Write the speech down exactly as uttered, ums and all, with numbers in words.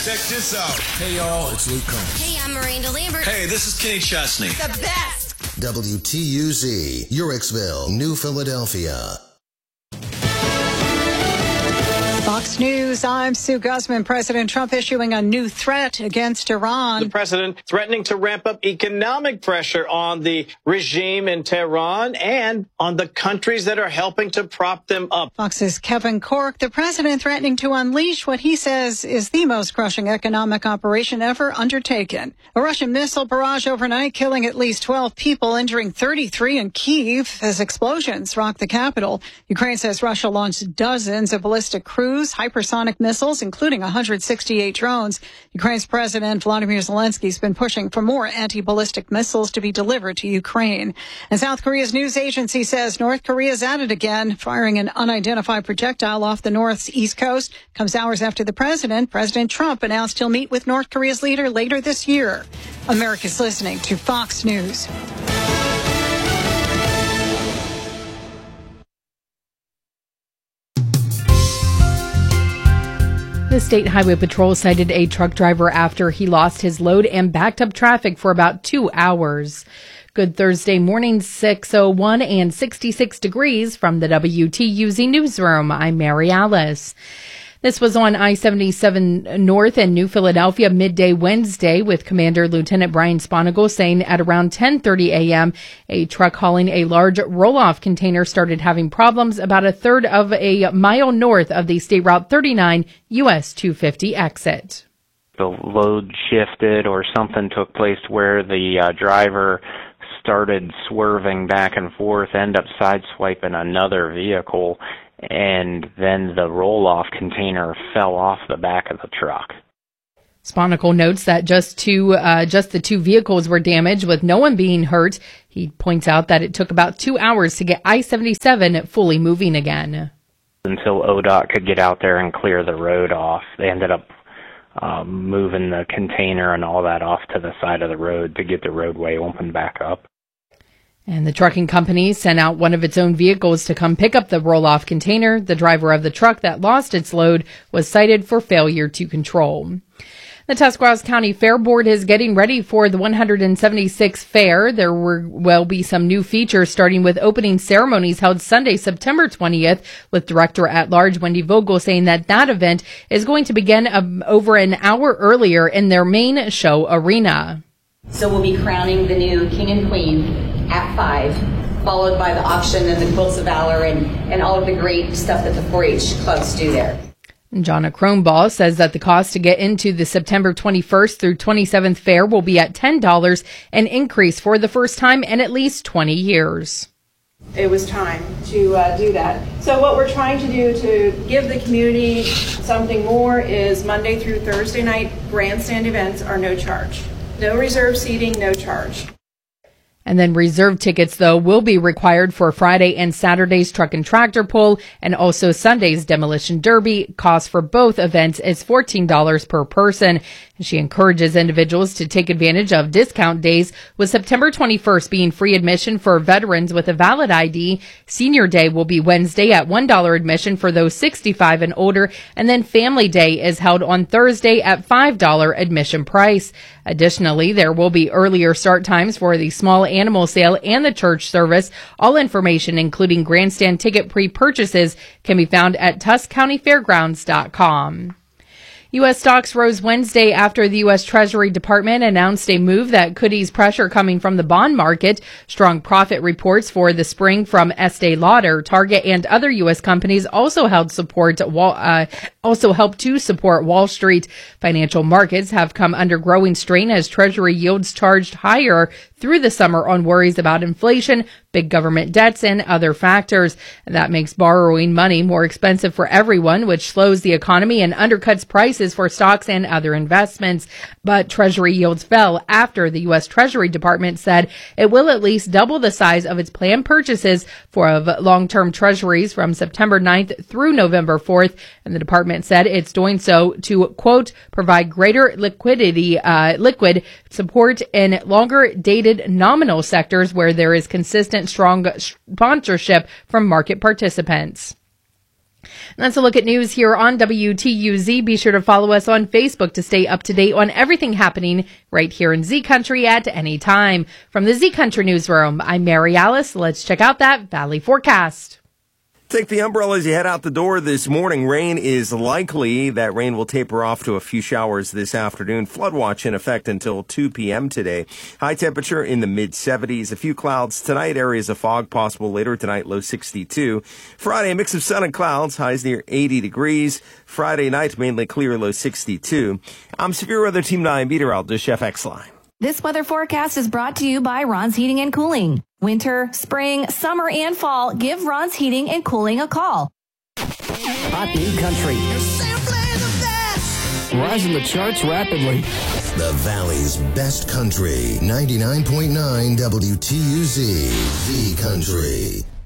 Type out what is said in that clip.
Check this out. Hey, y'all, it's Luke Combs. Hey, I'm Miranda Lambert. Hey, this is Kenny Chesney. The best. W T U Z, Urexville, New Philadelphia. Fox News, I'm Sue Guzman. President Trump issuing a new threat against Iran. The president threatening to ramp up economic pressure on the regime in Tehran and on the countries that are helping to prop them up. Fox's Kevin Corke, the president threatening to unleash what he says is the most crushing economic operation ever undertaken. A Russian missile barrage overnight, killing at least twelve people, injuring thirty-three in Kyiv as explosions rocked the capital. Ukraine says Russia launched dozens of ballistic cruise hypersonic missiles, including one hundred sixty-eight drones. Ukraine's President Volodymyr Zelensky has been pushing for more anti-ballistic missiles to be delivered to Ukraine. And South Korea's news agency says North Korea's at it again, firing an unidentified projectile off the North's east coast. Comes hours after the president, President Trump, announced he'll meet with North Korea's leader later this year. America's listening to Fox News. The State Highway Patrol cited a truck driver after he lost his load and backed up traffic for about two hours. Good Thursday morning, six oh one and sixty-six degrees from the W T U Z newsroom. I'm Mary Alice. This was on I seventy-seven North in New Philadelphia midday Wednesday, with Commander Lieutenant Brian Sponigal saying at around ten thirty a.m., a truck hauling a large roll-off container started having problems about a third of a mile north of the State Route thirty-nine U S two fifty exit. The load shifted or something took place where the uh, driver started swerving back and forth, ended up sideswiping another vehicle, and then the roll-off container fell off the back of the truck. Sponical notes that just two, uh, just the two vehicles were damaged, with no one being hurt. He points out that it took about two hours to get I seventy-seven fully moving again. Until O D O T could get out there and clear the road off, they ended up um, moving the container and all that off to the side of the road to get the roadway opened back up. And the trucking company sent out one of its own vehicles to come pick up the roll-off container. The driver of the truck that lost its load was cited for failure to control. The Tuscarawas County Fair Board is getting ready for the one hundred seventy-sixth fair. There will be some new features, starting with opening ceremonies held Sunday, September twentieth, with Director-at-Large Wendy Vogel saying that that event is going to begin um, over an hour earlier in their main show arena. So we'll be crowning the new king and queen at five, followed by the auction and the quilts of valor and, and all of the great stuff that the four H clubs do there. Jonna Kronball says that the cost to get into the September twenty-first through twenty-seventh fair will be at ten dollars, an increase for the first time in at least twenty years. It was time to uh, do that. So what we're trying to do to give the community something more is Monday through Thursday night grandstand events are no charge. No reserve seating, no charge. And then reserve tickets, though, will be required for Friday and Saturday's truck and tractor pull, and also Sunday's demolition derby. Cost for both events is fourteen dollars per person. She encourages individuals to take advantage of discount days, with September twenty-first being free admission for veterans with a valid I D. Senior Day will be Wednesday at one dollar admission for those sixty-five and older, and then Family Day is held on Thursday at five dollars admission price. Additionally, there will be earlier start times for the small animal sale and the church service. All information, including grandstand ticket pre-purchases, can be found at tusk county fairgrounds dot com. U S stocks rose Wednesday after the U S Treasury Department announced a move that could ease pressure coming from the bond market. Strong profit reports for the spring from Estee Lauder, Target, and other U S companies also held support. Uh, also helped to support Wall Street. Financial markets have come under growing strain as Treasury yields charged higher through the summer on worries about inflation, big government debts, and other factors. That makes borrowing money more expensive for everyone, which slows the economy and undercuts prices for stocks and other investments. But Treasury yields fell after the U S Treasury Department said it will at least double the size of its planned purchases for of long-term treasuries from September ninth through November fourth. And the department said it's doing so to, quote, provide greater liquidity, uh, liquid support in longer-dated nominal sectors where there is consistent, strong sponsorship from market participants. And that's a look at news here on W T U Z. Be sure to follow us on Facebook to stay up to date on everything happening right here in Z Country at any time. From the Z Country Newsroom, I'm Mary Alice. Let's check out that Valley forecast. Take the umbrella as you head out the door this morning. Rain is likely. That rain will taper off to a few showers this afternoon. Flood watch in effect until two p.m. today. High temperature in the mid seventies. A few clouds tonight. Areas of fog possible later tonight. Low sixty-two. Friday, a mix of sun and clouds. Highs near eighty degrees. Friday night, mainly clear. Low sixty-two. I'm Severe Weather Team nine meteorologist Chef X-Line. This weather forecast is brought to you by Ron's Heating and Cooling. Winter, spring, summer, and fall, give Ron's Heating and Cooling a call. Hot new country. Rising the charts rapidly. The Valley's best country. ninety-nine point nine W T U Z. Z Country.